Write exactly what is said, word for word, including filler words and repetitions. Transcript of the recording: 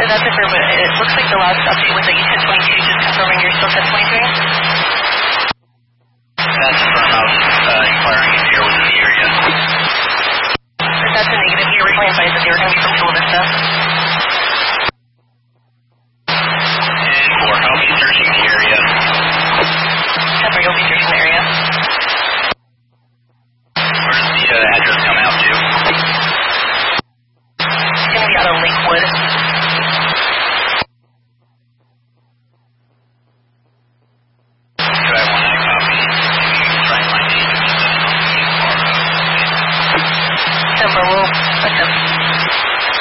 that's affirmative. It looks like the last update was that you ten twenty-two, just confirming you're still ten twenty-three?